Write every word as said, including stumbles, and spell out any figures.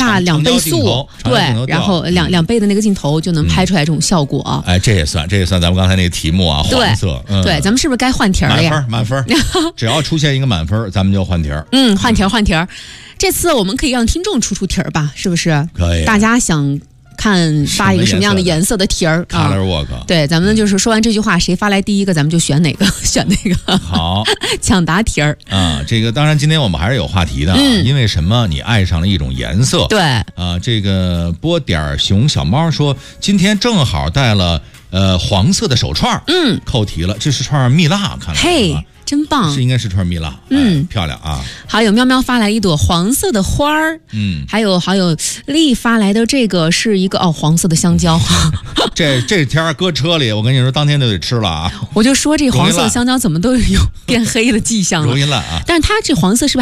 大两倍速，对，然后两两倍的那个镜头就能拍出来这种效果。嗯、 哎，这也算，这也算咱们刚才那个题目啊，黄色。 嗯、对，咱们是不是该换题了呀？ 满分，满分，只要出现一个满分，咱们就换题。 嗯，换题，换题。这次我们可以让听众出出题儿吧？是不是？ 可以。 大家想看发一个什么样的颜色的题儿 ？Color work。 对，咱们就是说完这句话，谁发来第一个，咱们就选哪个，选那个。 好， 抢答题儿啊，这个当然今天我们还是有话题的，嗯、因为什么？你爱上了一种颜色。 对。 啊，这个波点熊小猫说，今天正好带了呃黄色的手串，嗯，扣题了，这是串蜜蜡，看来。 嘿。真棒， 是应该是串蜜蜡，嗯、哎，漂亮啊！ 好友喵喵发来一朵黄色的花儿，嗯，还有好友丽发来的这个是一个哦黄色的香蕉， 这这天搁车里，我跟你说，当天就得吃了啊！ 我就说这黄色的香蕉怎么都有变黑的迹象了， 容易烂啊！ 但是它这黄色是不是